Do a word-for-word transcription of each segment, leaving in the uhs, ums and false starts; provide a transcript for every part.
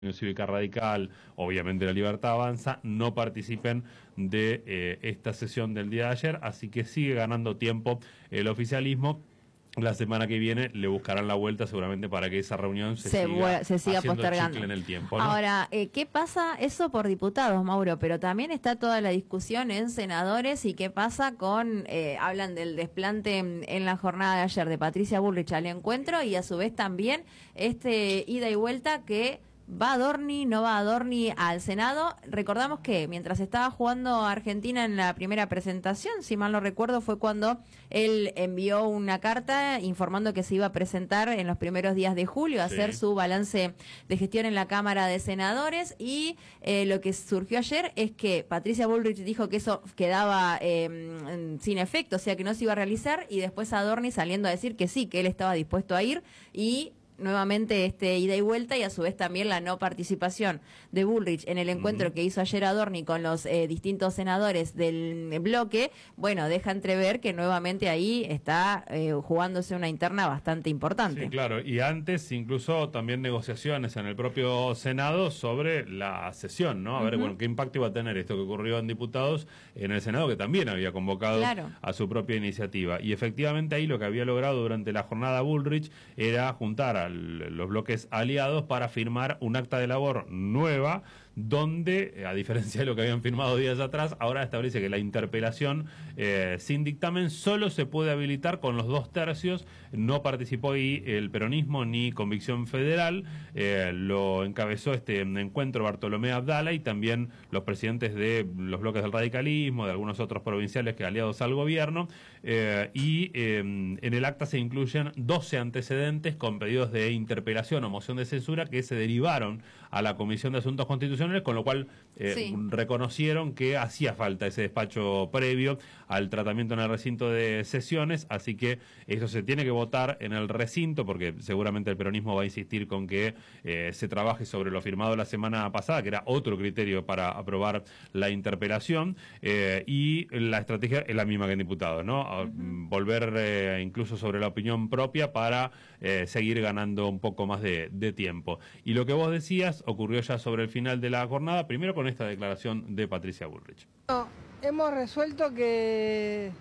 Unión Cívica Radical, obviamente La Libertad Avanza, no participen de eh, esta sesión del día de ayer, así que sigue ganando tiempo el oficialismo. La semana que viene le buscarán la vuelta seguramente para que esa reunión se, se, siga, se siga haciendo postergando chicle en el tiempo, ¿no? Ahora, eh, ¿qué pasa? Eso por diputados, Mauro, pero también está toda la discusión en senadores y qué pasa con, eh, hablan del desplante en, en la jornada de ayer de Patricia Bullrich al encuentro y a su vez también este ida y vuelta que ¿va Adorni, no va Adorni al Senado? Recordamos que mientras estaba jugando Argentina en la primera presentación, si mal no recuerdo, fue cuando él envió una carta informando que se iba a presentar en los primeros días de julio, a sí. hacer su balance de gestión en la Cámara de Senadores, y eh, lo que surgió ayer es que Patricia Bullrich dijo que eso quedaba eh, sin efecto, o sea que no se iba a realizar, y después Adorni saliendo a decir que sí, que él estaba dispuesto a ir, y nuevamente este ida y vuelta, y a su vez también la no participación de Bullrich en el encuentro uh-huh. que hizo ayer Adorni con los eh, distintos senadores del bloque, bueno, deja entrever que nuevamente ahí está eh, jugándose una interna bastante importante. Sí, claro, y antes incluso también negociaciones en el propio Senado sobre la sesión, ¿no? A uh-huh. ver, bueno, qué impacto iba a tener esto que ocurrió en diputados en el Senado, que también había convocado claro. a su propia iniciativa. Y efectivamente ahí lo que había logrado durante la jornada Bullrich era juntar a los bloques aliados para firmar un acta de labor nueva donde, a diferencia de lo que habían firmado días atrás, ahora establece que la interpelación eh, sin dictamen solo se puede habilitar con los dos tercios. No participó ahí el peronismo ni Convicción Federal, eh, lo encabezó este encuentro Bartolomé Abdala y también los presidentes de los bloques del radicalismo, de algunos otros provinciales que aliados al gobierno, eh, y eh, en el acta se incluyen doce antecedentes con pedidos de interpelación o moción de censura que se derivaron a la Comisión de Asuntos Constitucionales, con lo cual eh, sí. reconocieron que hacía falta ese despacho previo al tratamiento en el recinto de sesiones, así que eso se tiene que votar en el recinto, porque seguramente el peronismo va a insistir con que eh, se trabaje sobre lo firmado la semana pasada, que era otro criterio para aprobar la interpelación, eh, y la estrategia es la misma que en diputados, ¿no? Uh-huh. Volver eh, incluso sobre la opinión propia para eh, seguir ganando un poco más de, de tiempo. Y lo que vos decías ocurrió ya sobre el final de la jornada, primero con esta declaración de Patricia Bullrich. No, hemos resuelto que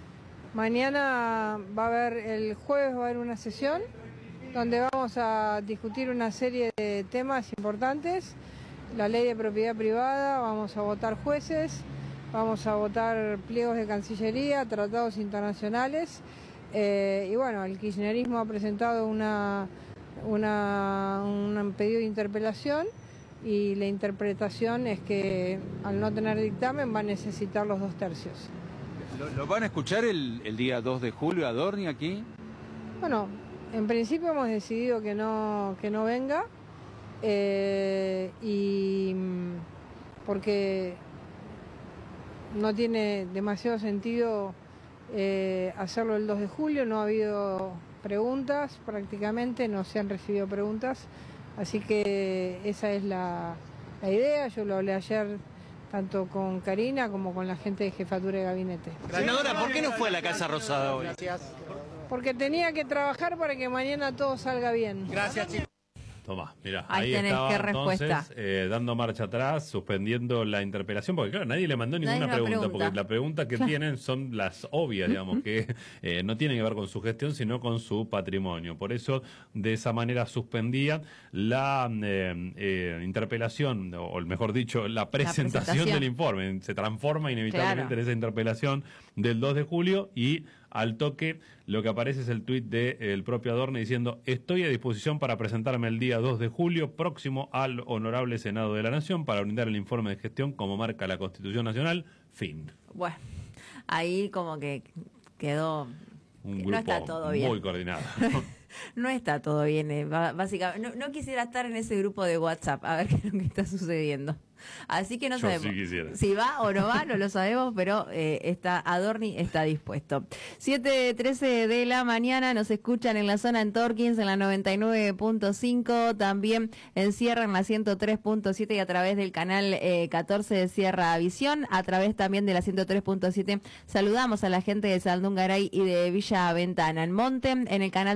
mañana va a haber, el jueves va a haber una sesión donde vamos a discutir una serie de temas importantes, la ley de propiedad privada, vamos a votar jueces, vamos a votar pliegos de Cancillería, tratados internacionales, eh, y bueno, el kirchnerismo ha presentado una, una, un pedido de interpelación, y la interpretación es que al no tener dictamen va a necesitar los dos tercios. ¿Lo, lo van a escuchar el, el día dos de julio Adorni aquí? Bueno, en principio hemos decidido que no, que no venga, eh, y porque no tiene demasiado sentido eh, hacerlo el dos de julio, no ha habido preguntas prácticamente, no se han recibido preguntas. Así que esa es la, la idea. Yo lo hablé ayer tanto con Karina como con la gente de Jefatura de Gabinete. Senadora, ¿por qué no fue a la Casa Rosada hoy? Gracias. Porque tenía que trabajar para que mañana todo salga bien. Gracias, chicos. Tomá, mira, ahí, ahí tenés estaba qué entonces respuesta. Eh, dando marcha atrás, suspendiendo la interpelación, porque claro, nadie le mandó ninguna pregunta, pregunta, porque la pregunta que claro. tienen son las obvias, digamos, que eh, no tienen que ver con su gestión, sino con su patrimonio. Por eso, de esa manera suspendía la eh, eh, interpelación, o mejor dicho, la presentación, la presentación del informe. Se transforma inevitablemente claro. en esa interpelación del dos de julio, y al toque lo que aparece es el tuit del propio Adorni diciendo: estoy a disposición para presentarme el día dos de julio próximo al Honorable Senado de la Nación para brindar el informe de gestión como marca la Constitución Nacional. Fin. Bueno, ahí como que quedó... Un grupo no está todo bien. Muy coordinado. No está todo bien, eh, básicamente. No, no quisiera estar en ese grupo de WhatsApp a ver qué es lo que está sucediendo. Así que no Yo sabemos sí quisiera. si va o no va, no lo sabemos, pero eh, está Adorni está dispuesto. siete trece de la mañana, nos escuchan en la zona en Torkins, en la noventa y nueve punto cinco, también en Sierra en la ciento tres punto siete y a través del canal eh, catorce de Sierra Visión, a través también de la ciento tres punto siete. Saludamos a la gente de Saldungaray y de Villa Ventana. En Monte, en el canal dos de Monte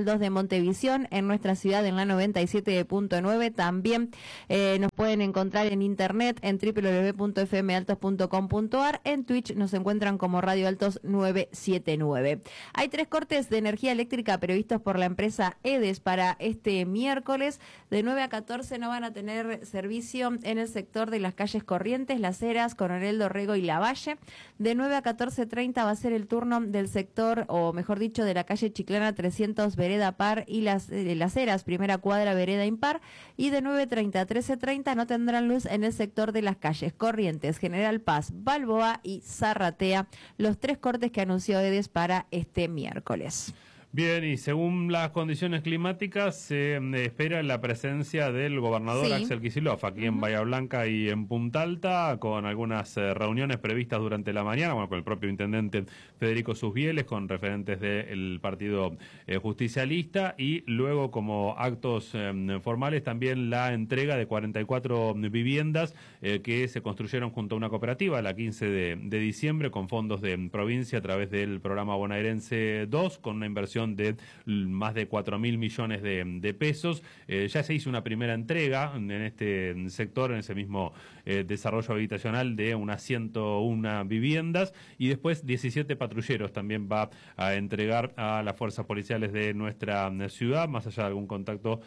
Montevisión, en nuestra ciudad en la noventa y siete punto nueve. También eh, nos pueden encontrar en internet en w w w punto f m altos punto com punto a r. En Twitch nos encuentran como Radio Altos nueve siete nueve. Hay tres cortes de energía eléctrica previstos por la empresa EDES para este miércoles. De nueve a catorce no van a tener servicio en el sector de las calles Corrientes, Las Heras, Coronel Dorrego y Lavalle. De nueve a catorce treinta va a ser el turno del sector, o mejor dicho, de la calle Chiclana trescientos, Vereda Par y Las, eh, Las Heras, primera cuadra, Vereda Impar. Y de nueve treinta a trece treinta no tendrán luz en el sector de las calles Corrientes, General Paz, Balboa y Zarratea, los tres cortes que anunció EDES para este miércoles. Bien, y según las condiciones climáticas, se eh, espera la presencia del gobernador sí. Axel Kicillof aquí uh-huh. en Bahía Blanca y en Punta Alta, con algunas eh, reuniones previstas durante la mañana, bueno, con el propio intendente Federico Susbieles, con referentes del partido eh, justicialista, y luego como actos eh, formales también la entrega de cuarenta y cuatro viviendas eh, que se construyeron junto a una cooperativa la quince de diciembre con fondos de provincia a través del programa bonaerense dos, con una inversión de más de cuatro mil millones de, de pesos. Eh, ya se hizo una primera entrega en este sector, en ese mismo eh, desarrollo habitacional de unas ciento una viviendas, y después diecisiete patrulleros también va a entregar a las fuerzas policiales de nuestra ciudad. Más allá de algún contacto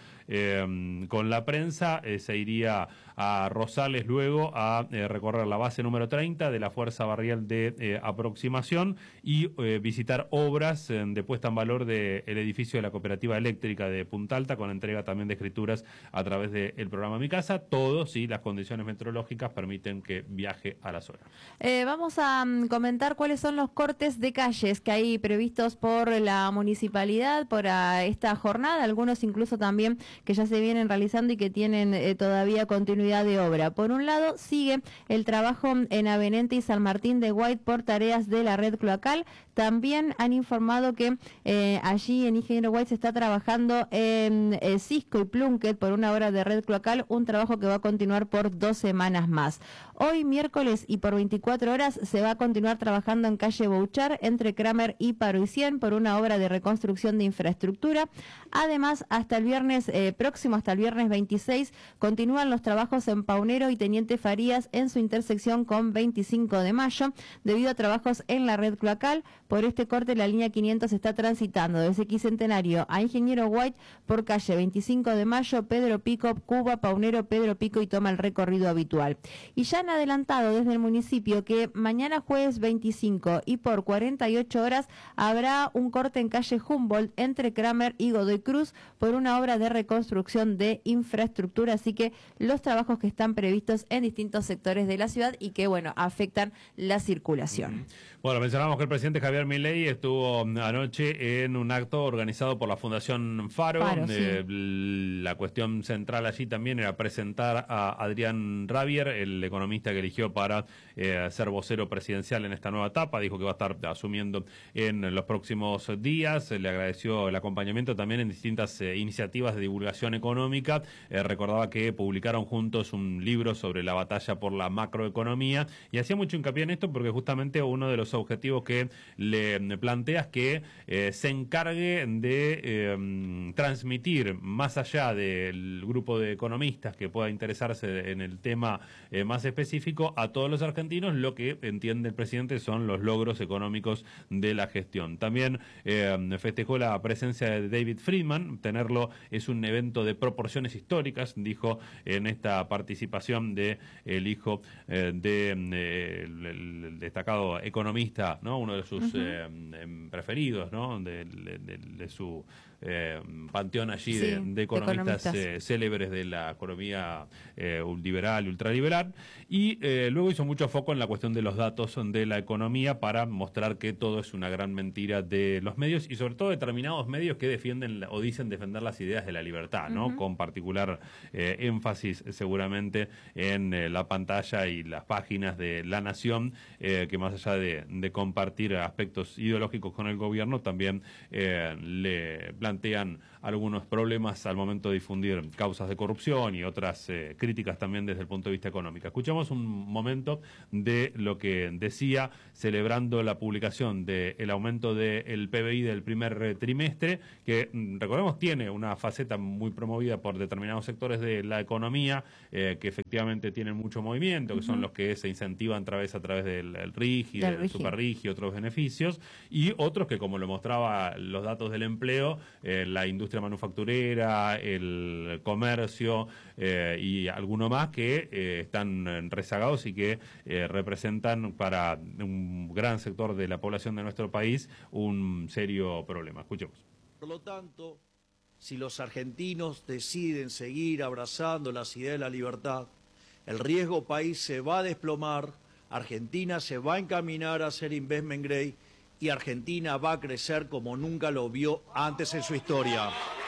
eh, con la prensa, eh, se iría a Rosales luego a eh, recorrer la base número treinta de la Fuerza Barrial de eh, Aproximación y eh, visitar obras eh, de puesta en valor del edificio de la Cooperativa Eléctrica de Punta Alta, con entrega también de escrituras a través del programa Mi Casa. Todo si las condiciones meteorológicas permiten que viaje a la zona. Eh, vamos a um, comentar cuáles son los cortes de calles que hay previstos por la municipalidad para esta jornada, algunos incluso también que ya se vienen realizando y que tienen eh, todavía continuidad de obra. Por un lado, sigue el trabajo en Avenente y San Martín de White por tareas de la red cloacal. También han informado que eh, allí en Ingeniero White se está trabajando en eh, Cisco y Plunkett por una obra de red cloacal, un trabajo que va a continuar por dos semanas más. Hoy, miércoles, y por veinticuatro horas, se va a continuar trabajando en calle Bouchard, entre Kramer y Paroicien, por una obra de reconstrucción de infraestructura. Además, hasta el viernes eh, próximo, hasta el viernes veintiséis, continúan los trabajos en Paunero y Teniente Farías en su intersección con veinticinco de mayo, debido a trabajos en la red cloacal. Por este corte, la línea quinientos está transitando desde Quicentenario a Ingeniero White por calle veinticinco de mayo, Pedro Pico, Cuba, Paunero, Pedro Pico, y toma el recorrido habitual. Y ya han adelantado desde el municipio que mañana jueves veinticinco y por cuarenta y ocho horas habrá un corte en calle Humboldt entre Kramer y Godoy Cruz por una obra de reconstrucción de infraestructura. Así que los trabajos que están previstos en distintos sectores de la ciudad y que, bueno, afectan la circulación. Bueno, mencionamos que el presidente Javier Milei estuvo anoche en un acto organizado por la Fundación Faro. Faro, sí. eh, la cuestión central allí también era presentar a Adrián Rabier, el economista que eligió para eh, ser vocero presidencial en esta nueva etapa. Dijo que va a estar asumiendo en los próximos días. Le agradeció el acompañamiento también en distintas eh, iniciativas de divulgación económica. Eh, recordaba que publicaron juntos un libro sobre la batalla por la macroeconomía, y hacía mucho hincapié en esto porque justamente uno de los objetivos que le plantea es que eh, se encargue de eh, transmitir, más allá del grupo de economistas que pueda interesarse en el tema eh, más específico, a todos los argentinos lo que entiende el presidente son los logros económicos de la gestión. También eh, festejó la presencia de David Friedman. Tenerlo es un evento de proporciones históricas, dijo en esta participación de el hijo eh, de eh, el, el destacado economista, ¿no? Uno de sus uh-huh. eh, preferidos, ¿no? De, de, de, de su eh, panteón allí sí, de, de economistas, economistas. Eh, célebres de la economía eh, liberal y ultraliberal. Y eh, luego hizo mucho foco en la cuestión de los datos de la economía para mostrar que todo es una gran mentira de los medios, y sobre todo determinados medios que defienden o dicen defender las ideas de la libertad, ¿no? Uh-huh. Con particular eh, énfasis seguramente en eh, la pantalla y las páginas de La Nación, eh, que más allá de, de compartir aspectos aspectos ideológicos con el gobierno, también eh, le plantean algunos problemas al momento de difundir causas de corrupción y otras eh, críticas también desde el punto de vista económico. Escuchamos un momento de lo que decía, celebrando la publicación del aumento del P B I del primer trimestre, que recordemos tiene una faceta muy promovida por determinados sectores de la economía, eh, que efectivamente tienen mucho movimiento, que uh-huh. son los que se incentivan a través, a través del el RIGI, del, del SuperRIGI y otros beneficios, y otros que, como lo mostraba los datos del empleo, eh, la industria manufacturera, el comercio eh, y alguno más que eh, están rezagados y que eh, representan para un gran sector de la población de nuestro país un serio problema. Escuchemos. Por lo tanto, si los argentinos deciden seguir abrazando las ideas de la libertad, el riesgo país se va a desplomar, Argentina se va a encaminar a ser investment grade y Argentina va a crecer como nunca lo vio antes en su historia.